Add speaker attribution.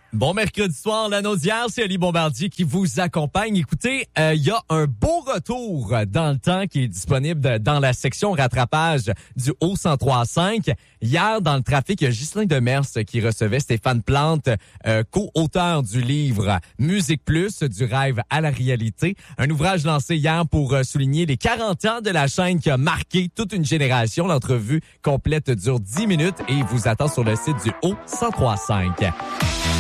Speaker 1: Bon mercredi soir, la Naudière, c'est Ali Bombardier qui vous accompagne. Écoutez, il y a un beau retour dans le temps qui est disponible dans la section rattrapage du Haut-103.5. Hier, dans le trafic, il y a Ghislain Demers qui recevait Stéphane Plante, co-auteur du livre Musique Plus, du rêve à la réalité. Un ouvrage lancé hier pour souligner les 40 ans de la chaîne qui a marqué toute une génération. L'entrevue complète dure 10 minutes et vous attend sur le site du Haut-103.5.